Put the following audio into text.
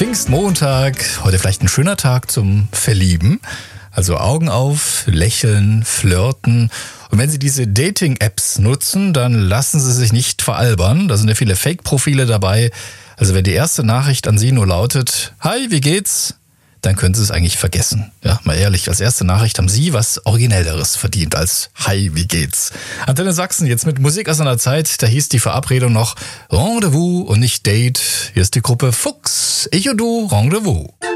Pfingstmontag, heute vielleicht ein schöner Tag zum Verlieben. Also Augen auf, lächeln, flirten. Und wenn Sie diese Dating-Apps nutzen, dann lassen Sie sich nicht veralbern. Da sind ja viele Fake-Profile dabei. Also wenn die erste Nachricht an Sie nur lautet, hi, wie geht's? Dann können Sie es eigentlich vergessen. Ja, mal ehrlich, als erste Nachricht haben Sie was Originelleres verdient als Hi, wie geht's? Antenne Sachsen, jetzt mit Musik aus einer Zeit, da hieß die Verabredung noch Rendezvous und nicht Date. Hier ist die Gruppe Fuchs, ich und du, Rendezvous.